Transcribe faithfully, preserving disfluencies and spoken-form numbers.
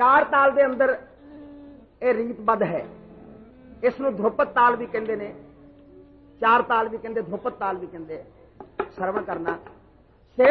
ਚਾਰ ਤਾਲ ਦੇ ਅੰਦਰ ਇਹ ਰੀਤਬੱਧ ਹੈ। ਇਸ ਨੂੰ ਧੁਪਤ ਤਾਲ ਵੀ ਕਹਿੰਦੇ ਨੇ, ਚਾਰ ਤਾਲ ਵੀ ਕਹਿੰਦੇ, ਧੁਪਤ ਤਾਲ ਵੀ ਕਹਿੰਦੇ। ਸਰਵਣ ਕਰਨਾ